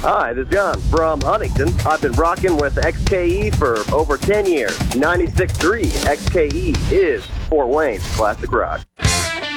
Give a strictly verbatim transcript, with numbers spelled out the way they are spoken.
Hi, this is John from Huntington. I've been rocking with X K E for over ten years. ninety-six point three X K E is Fort Wayne's classic rock.